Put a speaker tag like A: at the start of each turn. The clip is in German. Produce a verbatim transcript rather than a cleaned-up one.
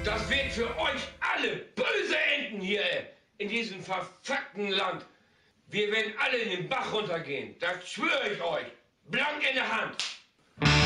A: Das wird für euch alle böse enden hier in diesem verfuckten Land. Wir werden alle in den Bach runtergehen. Das schwöre ich euch. Blank in der Hand.